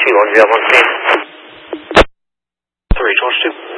T1, do you have on scene? 3, George 2.